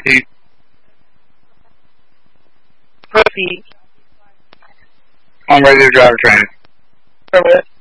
Keith. Proceed. I'm ready to drive a train. Permit.